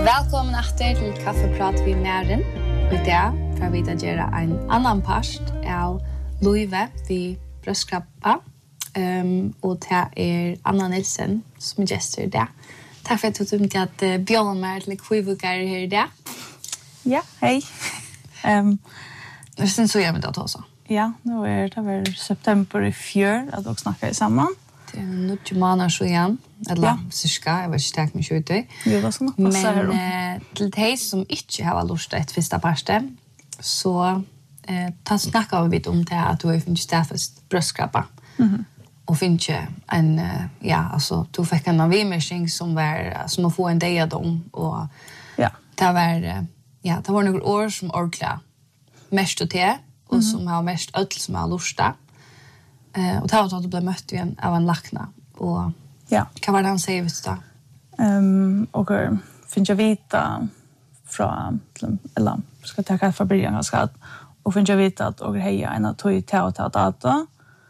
Velkommen efter til Kaffeprat vi næren. Og i dag får vi gjøre en annan part av Louise vi brøstkrabba. Og det Anna Nilsen som gestor i dag. Takk for at du tog til at bjørne meg til kvivukere her i dag. Ja, hej. Jeg synes så gjør vi det også. Ja, nu det var september i fjør at dere snakker sammen. Det noe måneder så igjen. Eller cirka, jeg vet ikke takk mye ut i. Jo, det skal nok passe her. Men til de som ikke har lyst til et første parste, så snakker vi om det at du har finnet stedfest brøstkrabba. Og finner en, altså, du fikk en avimmersing som å få en deiadom, og det var noen år som ordentlig mest og til, og som har mest ødel som har lyst til. Og det var at du ble møtt igjen av en lakna, og hva var det han sier, vet du da? Og finner jeg vite fra, eller skal jeg ta fra brygjene skatt, og finner jeg vite at jeg har en av tog til å ta data,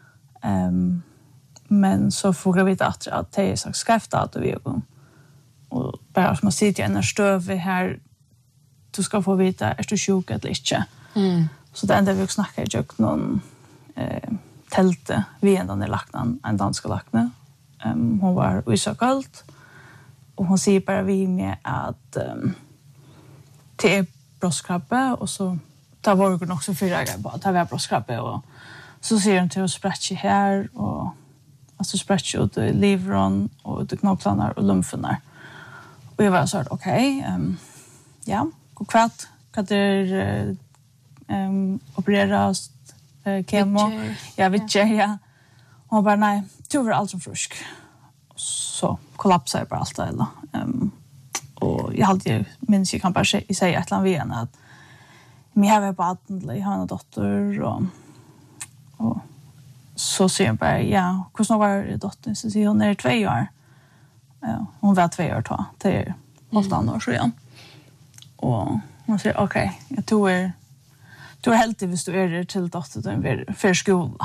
men så får jeg vite at det er slags skreft-data vi går. Og bare som man sitter i en støv her, du skal få vite, du sjuk eller ikke? Så det enda vi snakker i noen telte vi enda lakna, en dansk lakne. Hon var usakalt, og hon sier bare vi med at det brøstkrabbe, og så tar vågen også fyrer på at det var brøstkrabbe, og så sier hun til å sprette her, og altså sprette ut i livron, og ut i knoklaner og lymfener. Og jeg var sånn, okej, hva det opereras, kemo, ja. Og han bare, nei, du var alt som frusk. Så kollapsade jeg bare alt det, og jeg minns jeg kan bare si et eller annet igjen, at vi har på atten, jeg har en dotter, og så sier jeg bare, hvordan var det dotter? Så sier hun 2 år. Hun var 2 år da, til 8 år siden. Og hun sier, okej, jeg tror du heldig hvis du til dotter til for skola.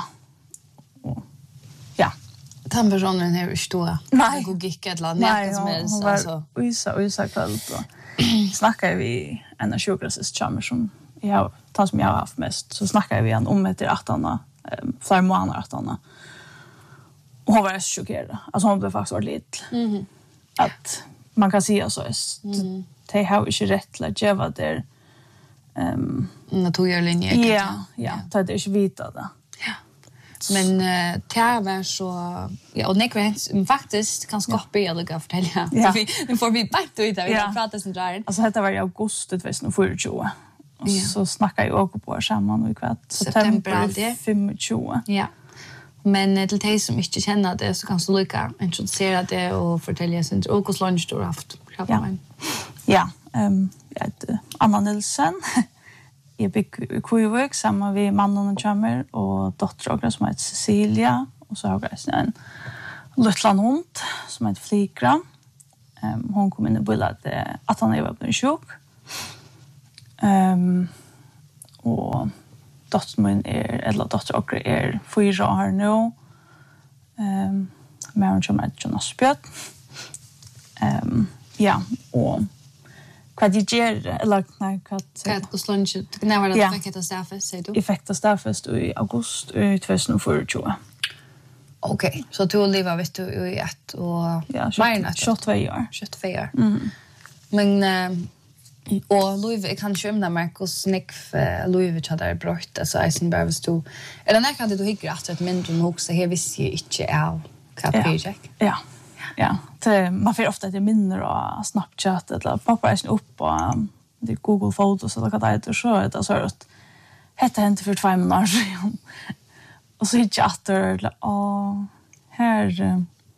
Den personen har ikke stått pedagogikk eller noe som helst. Nei, hun var usakalt. Snakker vi en av sjukkerhetskjammer som jeg har haft mest, så snakker vi om etter 18 flere måneder 18. Og hun var sjokkeret. Altså hun ble faktisk vært litt. At man kan si så, de har ikke rett til å gjøre det. Naturlinje. Ja, det er ikke vite det. Men det var så, og nekvens faktisk kan skapte jeg lukka fortelle. Nu får vi bare ut av, vi kan prate som drar. Altså dette var i august 2024. Og så snakket jeg også på sammen i kvart. September 25. Ja. Men til de som ikke kjenner det, så kan du lukka introdusere det og fortelle sin og hos lunch du har haft. Ja, jeg heter Anna Nilsen. Jeg bygger i Kvivøk sammen med mannen og kjemmer og dotter som heter Cecilia. Og så har jeg en liten hund som heter Flikra. Hun kom inn i bildet at han var på en sjuk. Og dotter min dotter 4 år nå. Men hun kommer til Jonas Bjørn. Og hva de gjør, eller nei, hva... Hva slunch, når var det du fikk etter stafest, sier du? Jeg fikk etter stafest i august 2024. Ok, så du lever vet du i ett og... Ja, 22 år. 22 år. Men, og Louise, jeg kan ikke meg hvordan Louise hadde brøtt, altså Eisenberg, hvis du... Er det nærkant du hikker at et mindre nok, så her visste jeg ikke av hva projekt? Ja, man får ofta ett minner av Snapchat eller poppar sig upp på Google Photos eller vad det heter så är det så att hette hände för 2 månader sedan. Och så hittar jag att här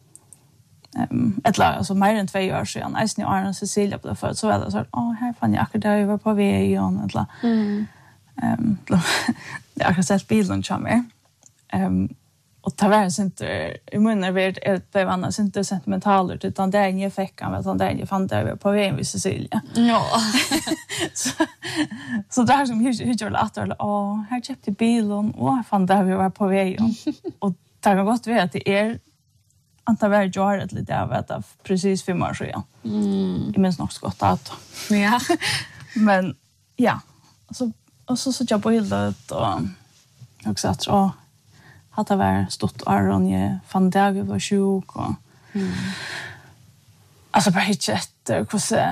alltså mer än 2 år sedan Eisen och Arne Cecilia på det för så var det så här fann jag akkurat där jag var på väg och eller det är akkurat bilen kommer och det var inte i munnen det blev annars inte sentimentalt utan det jag fick av utan det jag fann där på vägen vid Cecilia. Ja. så där som hur lätt här köpte bilen och jag fann där vi var på vägen och det kan gott vara att det antar väl jag ett lite av att precis 5 år sedan. Jag minns nog så gott att. Ja. Men ja, så jag på hildet och också att hade varit stort Aron jag fann det jag var sjuk och alltså bara inte efter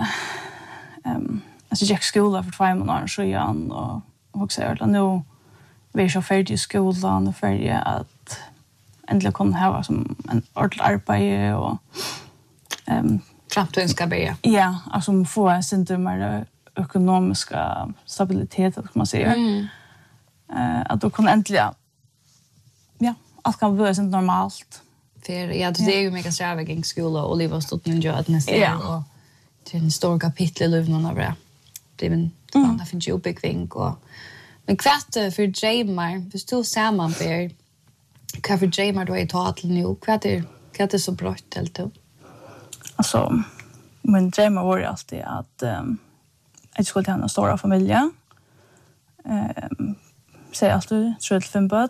alltså jag gick skola för 2 månader sedan och också att nu vi är så färdig i skolan och färdig att äntligen kunna ha som en ordentlig arbete och framtiden ska börja. Ja, alltså få en mer ekonomiska stabilitet kan man säga. Att då kunna äntligen allt kan bli så normalt. För ja, det är ju mycket strävning skola och livet har stått nu att nästa och till en stor kapitel i livet av det. Det är en det finns ju uppbyggning och men kvart för Jamar, för stor sammanbär. Vad för Jamar då är totalt nu? Kvart är så bra helt då. Alltså men Jamar var ju alltid att jag skulle ha en stor familj. Säg alltid 35 barn.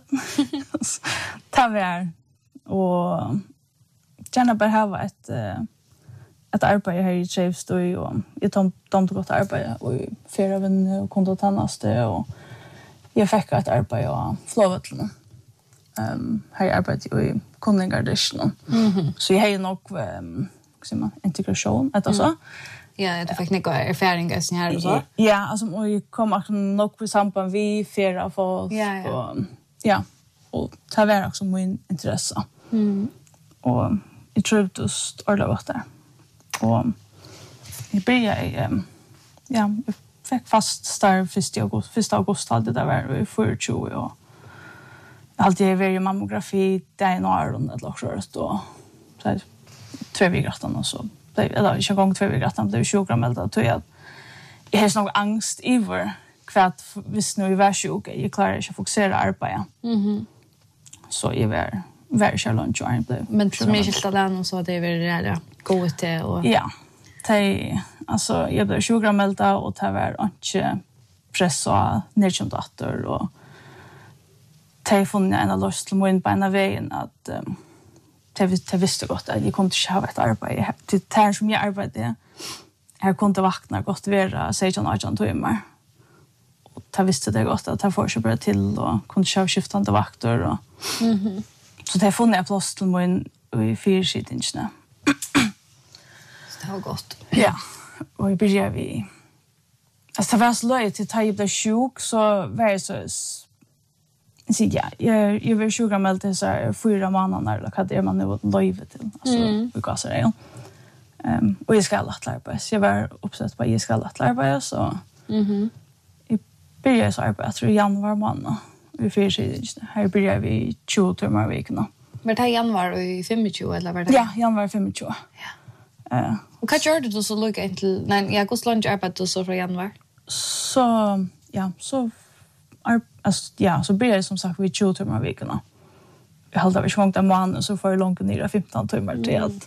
Ta vär och gärna bara ha ett arbete här i Chefstoj och jag tog gott arbete och i Färöven och kontotannaste och jag fick ett arbete och Flåvetlund. Här arbete i kundingardition. Så jag har nog integration att så. Ja, det fick några erfarenheter sen här och så. Ja, alltså och jag kom också nog på samband vi färra folk och ta vara också min intresse. Och jag tror att det är gott där. Och jag började jag fick fast start 1 augusti hade det var i 24 och alltid var mammografi där i Norrland eller också då så 2 veckor och så. Eller inte gång 2 veckor blev 20 gram då jag har nog angst över kvart visst nu i var sjuk jag klarar inte att fokusera arbete. Så jag var very challenge och blev men som är helt alene så det är väl det gå till och ja. Alltså jag blev 20 gram och det var inte pressa nerkjöndator och telefonen en lust till min på en vägen att det visste gott att jag kunde inte ha ett arbete. Det här som jag arbetade här kunde vakna gott vara 16-18 timmar. Och det visste det gott att jag får sig bara till och kunde köra skiftande vakter. Och så det fann jag plats till min i 4-skidningarna. Så det var gott. Ja, och i början vi alltså det var så löjligt till att jag blev sjuk så var jag så så ja, jag var 20 gammal till så här 4 månader eller vad det är man nu löjligt till. Alltså vi går så där. Och jag ska arbeta. Jag var uppsatt på jag ska arbeta så. I började så arbeta i januari månad. Vi firar här börjar vi 20 timmar i veckan. Men det är januari i 25 eller vad det? Ja, januari 25. Ja. Och vad gör du så lugg till nej, jag går lunch arbete så från januari. Så ja, så så blir det som sagt vid 20 timmar i veckan. Jag håller vi svankt en månad så får jag långt ner 15 timmar till att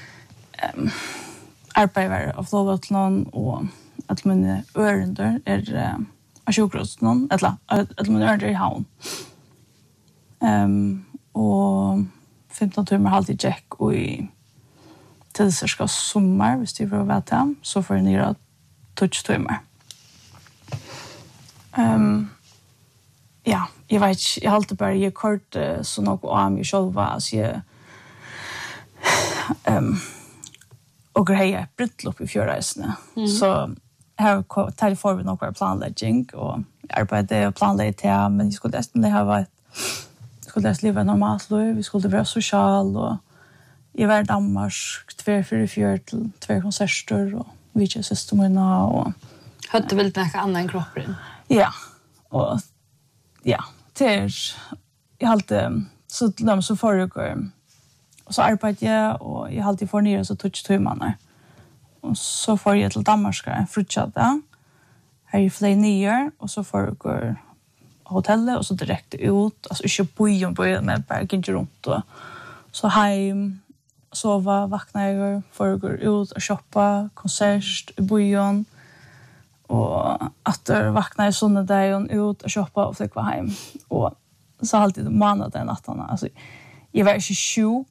arbeta av Flåvetlund och att mina ärenden är av sjukhusnån, eller att mina ärenden är i havn. Och 15 timmar alltid check och i tills sommar, hvis det får vara till, så får jag ner 12 timmar. Ja, jag vet inte, jag har alltid bara ge kort så något av mig själva, alltså jag och grejer ett bröllop i fjärreisene. Så här får vi några planläggning och arbete och planlägga men jag skulle nästan ha leva normalt liv, vi skulle vara social och jag var i Danmark 2-4 till 2 konserter och vi kör systemerna och hade väl något annat än kroppen. Ja, och ja, det jag alltid så får jag och så arbetade jag och jag alltid får ner så 12 timmar. Och så får jag till Danmark en frutchata. Här i flera nyer och så får jag hotellet och så direkt ut. Alltså inte bojen men bara inte runt och så hem, sova, vakna jag, får jag gå ut och shoppa, konsert i bojen. Och att vakna i söndagen ut och shoppa och flyga hem. Och så alltid månaden nattarna. Alltså jag var inte sjuk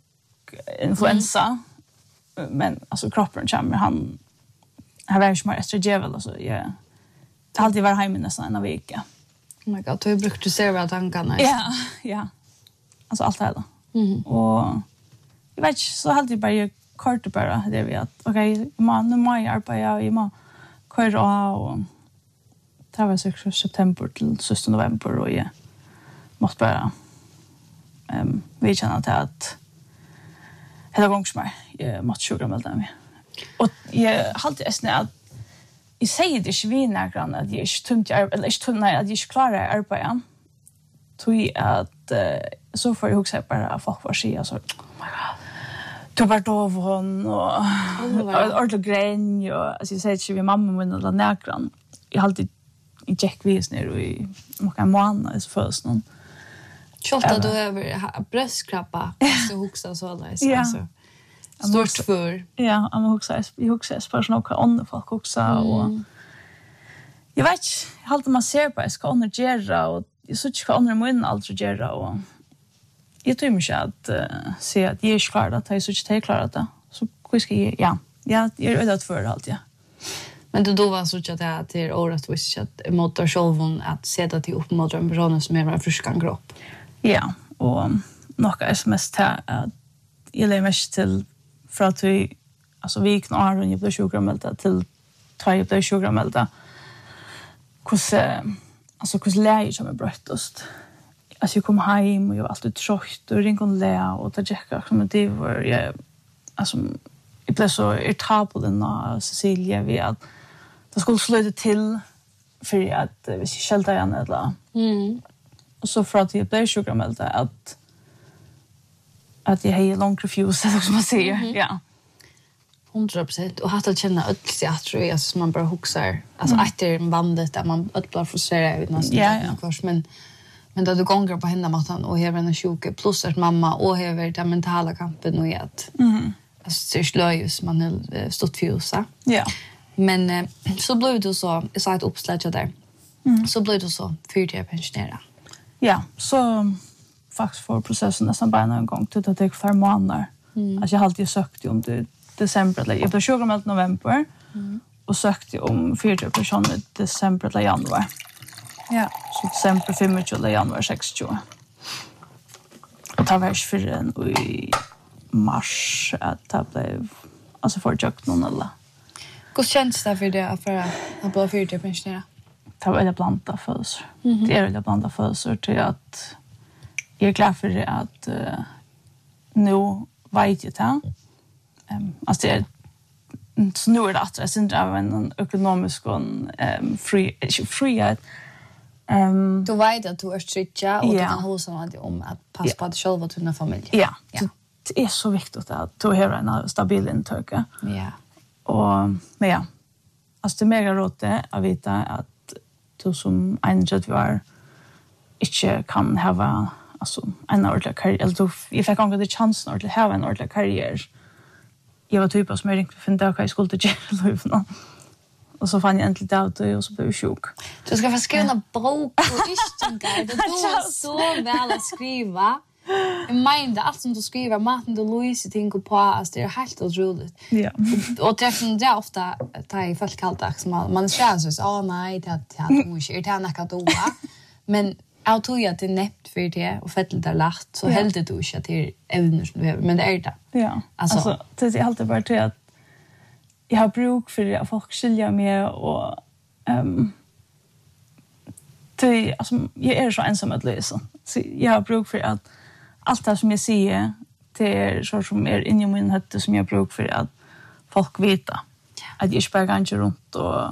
influensa. Men alltså kroppen kommer han var inte mer estradjevel alltså jag alltid var hemma nästan en vecka. Oh my god, du har brukt serva tankarna. Ja. Alltså allt det här då. Och jag vet inte, så hade jag bara kort bara det vi att okej, nu må jag arbeta i må köra och det var så september till 16 november och jag måste bara vi känner att hela gången som jag måste sjuka med dem. Och jag hade ästna att jag säger det inte vid närgrann att jag inte tumt eller inte tumt att jag inte klarar att arbeta. Tror att så får jag också bara att folk var sig så oh my god. Du var då hon och ordentligt grej och alltså jag säger inte vid mamma men eller närgrann. Jag har alltid i checkvis ner och i många månader så först någon. Kjolta du över bröstkrabba så huxa så där alltså. Stort för. Ja, jag huxar på några andra folk också och jag vet jag håller man ser på ska under gera och jag så ska under mun alltså gera och jag tror mig att se att jag är klar att jag så inte klar det. Så hur ska jag jag är ute för allt ja. Men det då var så att det är året visst att motor självon att sätta till upp mot en person som är friskare kropp. Ja, och något sms här att jag lägger mest till för att vi alltså vi gick några år jag blev 20 gammal till 3 blev 20 gammal där. Hur läge som är bröttost. Alltså jag kom hem och jag var alltid trött och ringde och lä och ta checka som det var jag alltså jag blev så irritabel när Cecilia vi att det skulle sluta till för att vi ska skälta igen eller. Och så för att jag blev 20 gammal att jag har lång refuse som man säger. Ja. 100% och att känna öll tror jag som man bara huxar alltså efter bandet där man blir frustrerad ut nästan men då du gånger på henne matan och har en sjuk plus att mamma och har den mentala kampen och att alltså det slöjus man har stått fjusa. Ja. Men så blev det så jag sa ett uppslag där. Så blev det så för jag pensionera. Ja, så faktiskt för processen nästan bara en gång till att det tar månader. Alltså jag har alltid sökt om det december eller jag blev 20 november och sökte om 4 personer december eller januari. Ja, så december 25 eller januari 60. Och det var för i mars att det blev alltså för jag någon eller. Hur känns det för det för att bli 4 pensionärer? Det var väldigt blanda födelser. Det är väldigt blanda födelser till att jag är glad för det att nu vet jag det. Alltså det är så nu är det att jag syns av en ekonomisk och frihet. Du vet att du är stritcha och du kan hålla dig om att passa på att själv och dina familj. Ja, det är så viktigt att du har en stabil intryck. Ja. Och men ja, alltså det är mega rått att veta att du som en var inte kan ha alltså en ordentlig karriär. Eller jag fick inte chansen att ha en ordentlig karriär. Jag var typ som jag ringde för att jag skulle till Gävle. Och så fann jag äntligen det och så blev jag sjuk. Du ska få skriva en bok och ischengar. Du är så väl att skriva. Jag menar allt som du skriver, maten du Louise tänker på, alltså det är helt otroligt. Ja. Och det är ofta i folk kalldags man känner så nej, det är näka doa. Men jag tror att det är näppt för det och fettet där lagt så helt det inte att det är ävner som du behöver, men det är det. Ja, alltså det är alltid bara till att jag har bruk för att folk skiljer mig och alltså, jag är så ensam att lösa. Så jag har bruk för att allt det som jag säger det är så som är inne i min hette som jag har bruk för att folk vet att jag inte bara går runt och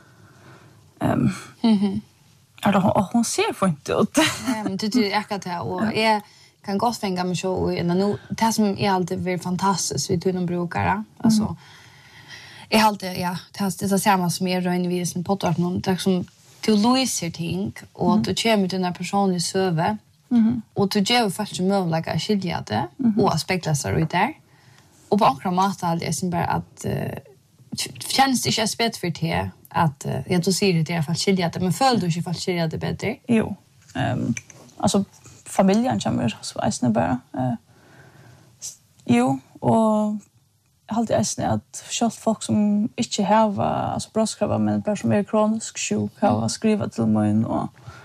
hon ser för inte ut. Nej, men det är akkurat det och jag kan gott fänga mig så och nu det som är alltid väldigt fantastiskt vid tunna brukare alltså jag alltid det är samma som är rönvisen på att någon det som till Louise ting och du kommer till den personliga söve och du ger faktiskt möjlighet att skilja det och aspekter så ut där och på andra mat alltid är bara att känns det inte aspekt för det att jag då ser det i alla fall skilja det men följer du inte fall skilja det bättre? Jo. Alltså familjen kommer så är bara Jo, och alltid är att själv folk som inte har alltså bröstkrabba men bara som är kronisk sjuk har skrivit till mig och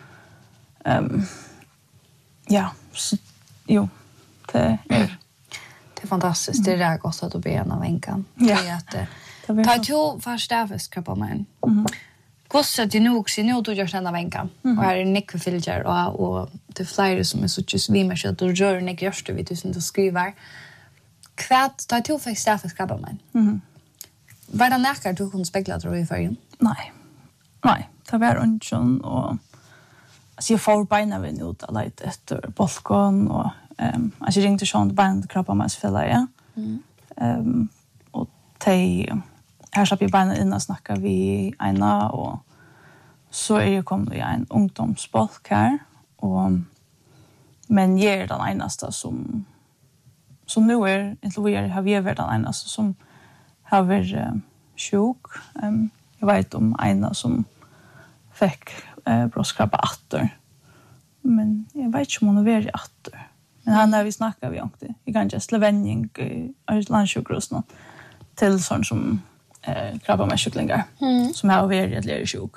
ja, så jo, det är Det är fantastiskt. Det är gott att du ber en av vänkan. Ja. Det är att ta till förstävs krabba men. Kostar det nog så nu du gör sen av vänkan. Och här är Nick Filger och det flyger som är så just vi med att du gör Nick just vid du som skriver. Kvart ta till förstävs krabba men. Var det näkar du kunde spekla tror i förrän? Nej. Nej, det var inte och alltså jag får beina vid ut att leta efter balkon och alltså jag ringde Sean band krabba med fälla ja. Och här slapp jag beina in och snacka vi ena och så är jag kommit i en ungdomsbalk här och men jag är den enaste som nu är inte vi har vi varit den enaste som har varit sjuk. Jag vet om ena som fick bröstkrabba åter. Men jag vet inte om hon har varit åter. Men han har vi snackat vi om det. Jag kan inte Slovenien i landsjukhusen till sån som krabba med kycklingar som har varit ett lära sjuk.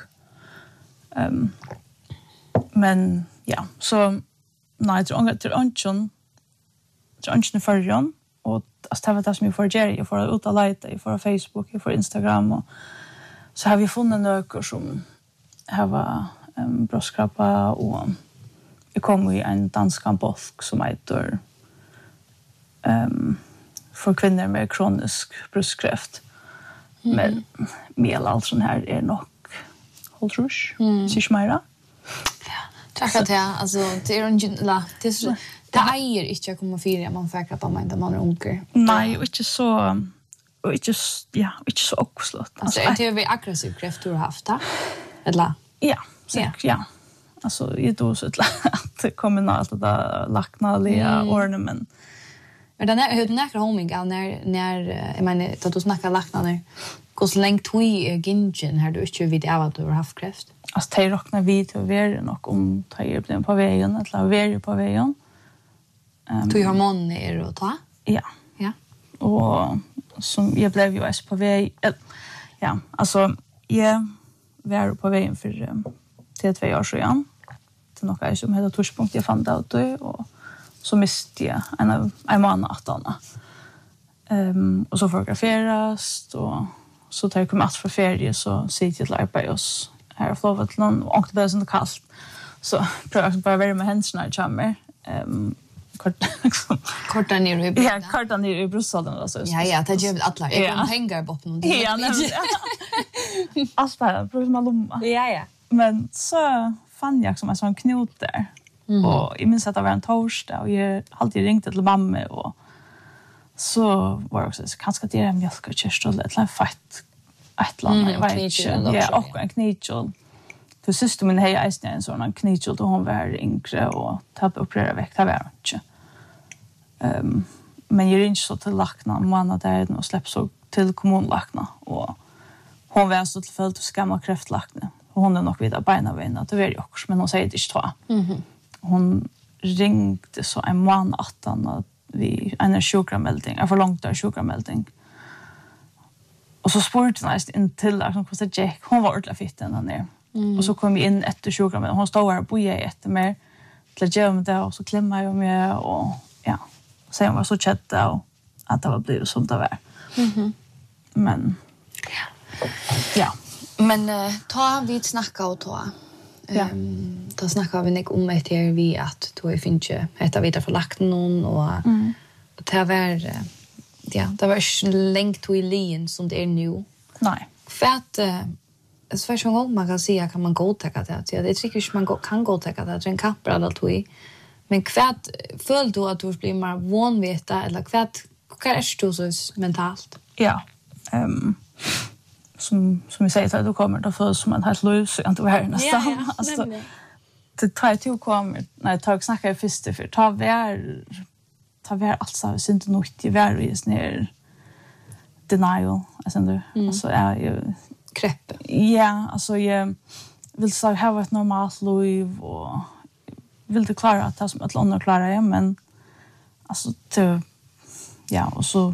Men ja, så nej, till Anton i förrän och alltså det var det som jag får göra. Jag får ut och leta, jag får Facebook, jag får Instagram och så har vi funnit några som har bröstkrabba och jag kom i en danskambolk som heter för kvinnor med kronisk bröstkräft. Men med allt sånt här är nog hålltrush. Syns mera. Ja, tack att jag alltså det är en det äger inte att komma fyra man får krabba med man är onkel. Nej, och inte så och inte så också. Alltså det är vi aggressiv kräft du har haft det. Eller? Ja, säkert, ja. Alltså jag då så att det kommer allt det där lacknaliga ornament. Men den är hur nära homing när jag menar att du snackar lacknader. Hur så länge tui gingen har du inte vid att du har haft kräft? Alltså det rocknar vi till vara nog om tar blir på vägen eller vara på vägen. Du hormoner och ta? Ja. Ja. Och som jag blev ju på väg ja, alltså jag var på vägen för till 2 år sedan. Till något som heter Torspunkt jag fann det ut och så miste jag en månad attana. Och så fotograferas och så tar jag kommit för ferie så sitter jag till arbete oss här och flovet till någon och det är så kallt. Så prövar jag bara vara med händerna i chamber. Korta ner i ja, korta ner i bröstsålen eller så. Ja, det gör väl alla. Jag kan pengar bort någon. Ja, allt bara prövar man lomma. Ja. Men så fann jag som en sån knut där. Och jag minns att det var en torsdag och jag alltid ringte till mamma och så var det också kanske det är en mjölk och körsstål eller en fett ett land jag vet inte. Ja, och en knitjol. För syster min hej är en sån knitjol då hon var yngre och tappade uppröra väck det var inte. Men jag ringde så till lackna månad där och släpp så till kommunlackna och hon var så tillfälligt och skamma kräftlackna. Och hon är nog vidare beina vid att det var ju också men hon säger det inte två. Hon ringde så en månad att vi en sjukkramelding, en för långt där sjukkramelding. Och så spurte hon in till som kostade Jack. Hon var ordentligt fitt den där. Och så kom vi in efter sjukkramelding. Hon stod här och boja efter mig till att göra med det och så klämmade jag med och ja. Sen var så chatta och att det var blivit som det var. Men ja. Men ta vid snacka och ta. Då snackar vi inte om det här vi att då finns inte heter vidare för lagt någon och det var det var inte längt till lin som det är nu. Nej. För att så första gången man kan säga kan man gå täcka det. Det tycker jag man kan gå täcka det en kappar eller två. Men kvart föll du att du blir mer vanveta eller kvart är du så mentalt? Ja. Som jag säger att du kommer då för som en helt lus inte var här nästan. Ja, alltså det tar till kommer när jag tar snacka först för ta vär alltså synd nog inte vär just ner denial alltså ändå alltså är ju krepp. Ja, alltså jag vill så ha ett normalt liv och vill det klara att ta som ett annat klara men alltså ja, och så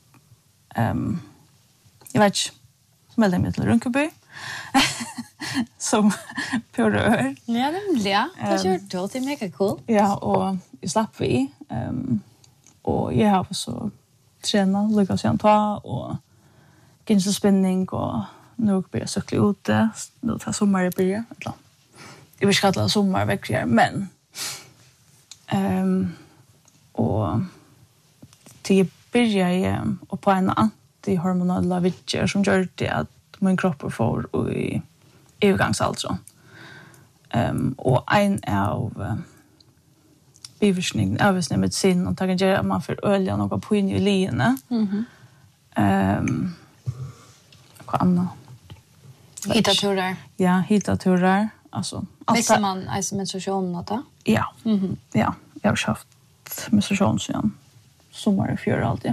jag vet inte, som meldde mig till Runkeby. Som purör. Ja, nämligen. Det gör du, det är mega cool. Ja, och jag slapp vi. Och jag har så tränat, lyckas jag ta och ginselspinning och nu börjar jag cykla ute. Nu tar sommar i början. Jag vill skalla sommar verkligen, men och till börjar och på en antihormonala vidger som gör det att min kropp får i övergångsaldern. Och en av biverkning av medicin och tagen ger man för olja något på in i liene. Vad annat? Hitaturer. Ja, hitaturer. Alltså visste man menstruation då? Ja. Ja, jag har haft menstruation sedan sommar i fjör alltid.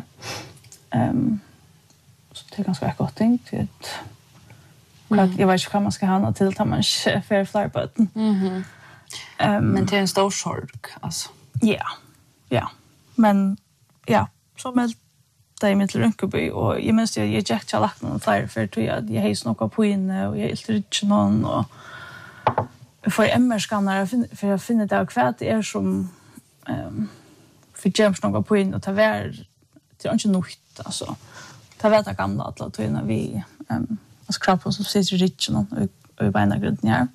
Så det är ganska gott tänkt till jag vet inte vad man ska ha till att man för fler button. Men det är en stor sorg alltså. Ja. Ja. Men ja, så meldt det i mitt Runkeby och jag minns jag gick till lagt någon fler för att jag hejs något på inne och jag är inte någon och för MR-skannar för jag finner det kvart är som för James något på in och ta vär till inte nytt alltså. Ta veta gamla alla när vi alltså kroppen som sitter rich någon och beina grunden här.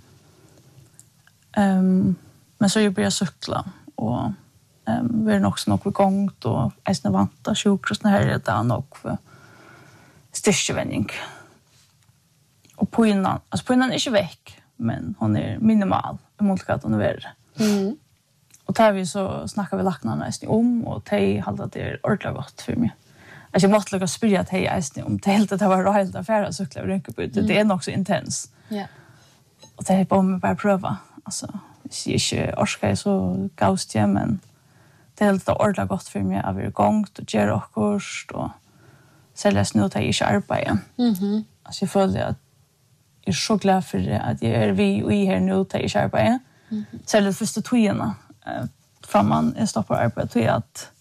Men så jag börjar cykla och vi är också nog igångt och är vanta sjukhus när det är nog för styrkevändning. Och på innan är inte väck, men hon är minimal emot att hon är värre. Och där vi så snackar vi lacknarna nästan om och de hade det är ordentligt gott för mig. Alltså jag måste lägga spyrja att hej nästan om det helt att det var helt affär så cykla runt på det är nog så intens. Ja. Och det är bara med bara pröva. Alltså jag inte orskar så gaust jag men det är helt ordentligt gott för mig av igångt och göra okkurst och säljas nu att jag inte arbetar. Alltså jag följer att jag är så glad för att jag är vi och i här nu att jag inte arbetar. Säljer första tojarna framan jag stoppar arbetet till att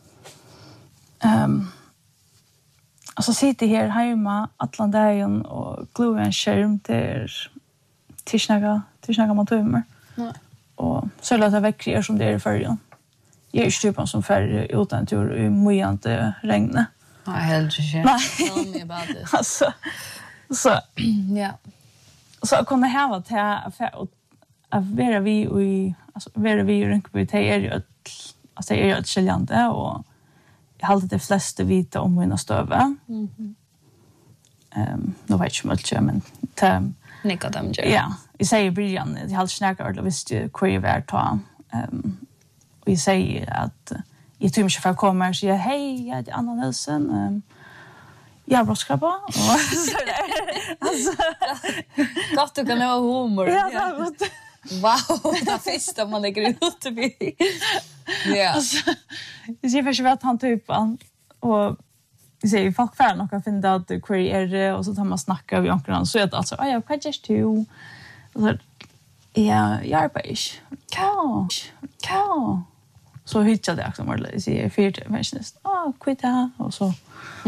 alltså sitter här hemma Atlantagen och glömmer en skärm till tisnaga man tömmer. Och så låter jag väck som det är i förrän. Jag är typen som färre utan tur i mojante regnet. Ja, helt inte. Tell me about this. Alltså, så ja. Så kunde jag ha till att vara vi i Rinkeby till är ju alltså är ju ett skiljande och jag har alltid de flesta vita om mina stöve. Nu vet jag inte men Nicka dem gör. Ja, jag säger i början jag har snackat ordentligt visst hur jag vill ta. Och jag säger att jag tror inte för att komma och säga hej, jag heter Anna Nilsson. Jag har brottskrabba. Och så där. Alltså, gott du kan ha humor. Ja, det är gott. Wow, det första man lägger ut till mig. Ja. Alltså, jag ser först att han typen och jag säger folk för något kan finna ut hur är det och så tar man snacka med onkeln så att alltså jag kan just du. Så ja, jag är på is. Ka. Så hittar det också mer så jag är 40 människor. Kvitta och så